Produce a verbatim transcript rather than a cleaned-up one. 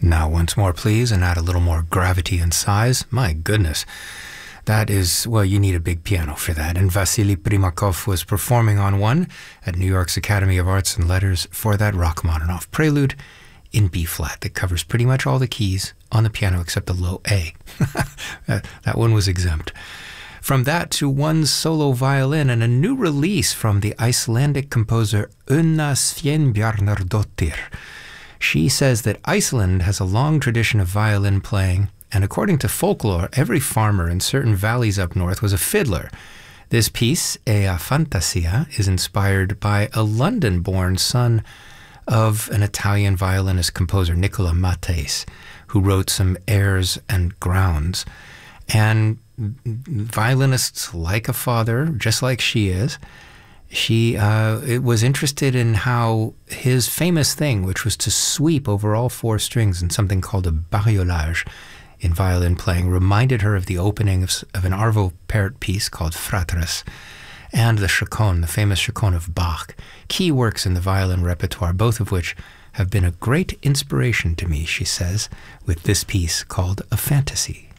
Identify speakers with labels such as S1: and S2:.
S1: Now once more, please, and add a little more gravity and size. My goodness. That is, well, you need a big piano for that. And Vasily Primakov was performing on one at New York's Academy of Arts and Letters for that Rachmaninoff prelude in B-flat that covers pretty much all the keys on the piano except the low A. that, that one was exempt. From that to one solo violin and a new release from the Icelandic composer Una Sveinbjarnardóttir. She says that Iceland has a long tradition of violin playing, and according to folklore, every farmer in certain valleys up north was a fiddler. This piece, Ea Fantasia, is inspired by a London-born son of an Italian violinist-composer, Nicola Mattese, who wrote some airs and grounds. And violinists like a father, just like she is, she uh, it was interested in how his famous thing, which was to sweep over all four strings in something called a bariolage in violin playing, reminded her of the opening of, of an Arvo Pärt piece called Fratres and the Chaconne, the famous Chaconne of Bach, key works in the violin repertoire, both of which have been a great inspiration to me, she says, with this piece called A Fantasy.